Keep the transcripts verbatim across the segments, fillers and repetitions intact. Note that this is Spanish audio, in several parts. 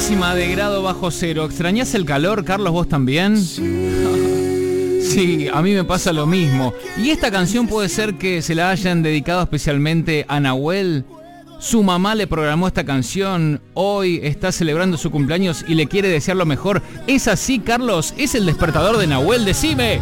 décima de grado bajo cero. ¿Extrañás el calor, Carlos, vos también? Sí, a mí me pasa lo mismo. ¿Y esta canción puede ser que se la hayan dedicado especialmente a Nahuel? Su mamá le programó esta canción, hoy está celebrando su cumpleaños y le quiere desear lo mejor. ¿Es así, Carlos? ¿Es el despertador de Nahuel? ¡Decime!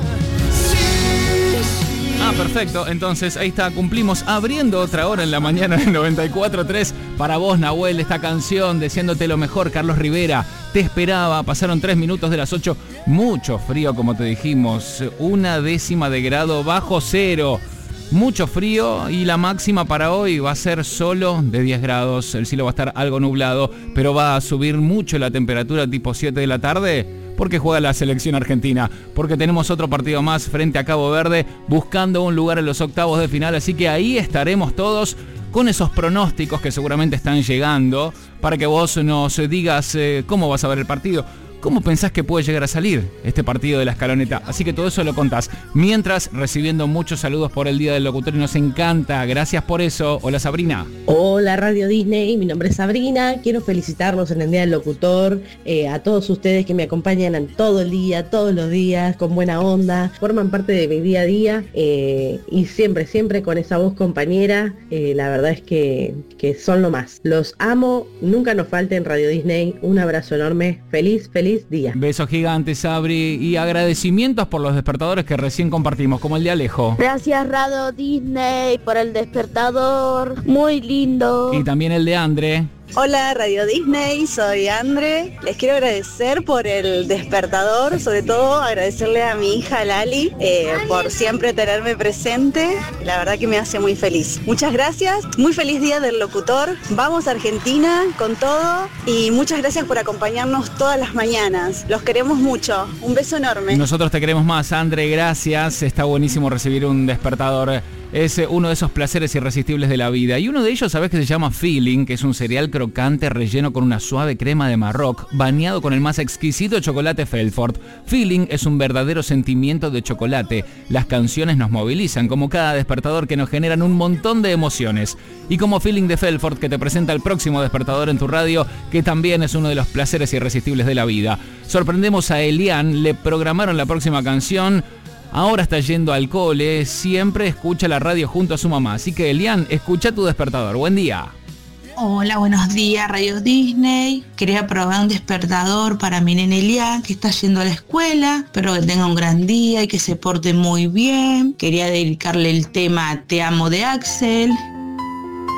Ah, perfecto. Entonces, ahí está. Cumplimos abriendo otra hora en la mañana del noventa y cuatro punto tres. Para vos, Nahuel, esta canción, deseándote lo mejor, Carlos Rivera. Te esperaba. Pasaron tres minutos de las ocho. Mucho frío, como te dijimos. Una décima de grado bajo cero. Mucho frío y la máxima para hoy va a ser solo de diez grados. El cielo va a estar algo nublado, pero va a subir mucho la temperatura tipo siete de la tarde porque juega la selección argentina. Porque tenemos otro partido más frente a Cabo Verde buscando un lugar en los octavos de final. Así que ahí estaremos todos con esos pronósticos que seguramente están llegando para que vos nos digas eh, cómo vas a ver el partido. ¿Cómo pensás que puede llegar a salir este partido de la escaloneta? Así que todo eso lo contás. Mientras, recibiendo muchos saludos por el Día del Locutor y nos encanta. Gracias por eso. Hola, Sabrina. Hola, Radio Disney. Mi nombre es Sabrina. Quiero felicitarlos en el Día del Locutor. Eh, a todos ustedes que me acompañan en todo el día, todos los días, con buena onda. Forman parte de mi día a día. Eh, y siempre, siempre con esa voz compañera. Eh, la verdad es que, que son lo más. Los amo. Nunca nos falten Radio Disney. Un abrazo enorme. Feliz, feliz día. Besos gigantes, Sabri, y agradecimientos por los despertadores que recién compartimos, como el de Alejo. Gracias, Radio Disney, por el despertador, muy lindo. Y también el de Andre. Hola, Radio Disney, soy Andre. Les quiero agradecer por el despertador, sobre todo agradecerle a mi hija Lali eh, por siempre tenerme presente. La verdad que me hace muy feliz. Muchas gracias, muy feliz Día del Locutor. Vamos a Argentina con todo y muchas gracias por acompañarnos todas las mañanas. Los queremos mucho. Un beso enorme. Nosotros te queremos más, Andre, gracias. Está buenísimo recibir un despertador. Es uno de esos placeres irresistibles de la vida. Y uno de ellos, ¿sabés que se llama Feeling? Que es un cereal crocante relleno con una suave crema de Marroc, bañado con el más exquisito chocolate Felford. Feeling es un verdadero sentimiento de chocolate. Las canciones nos movilizan, como cada despertador, que nos generan un montón de emociones. Y como Feeling de Felford, que te presenta el próximo despertador en tu radio, que también es uno de los placeres irresistibles de la vida. Sorprendemos a Elian, le programaron la próxima canción. Ahora está yendo al cole, siempre escucha la radio junto a su mamá. Así que, Elian, escucha tu despertador. Buen día. Hola, buenos días, Radio Disney. Quería probar un despertador para mi nene Elian, que está yendo a la escuela. Espero que tenga un gran día y que se porte muy bien. Quería dedicarle el tema Te amo de Axel.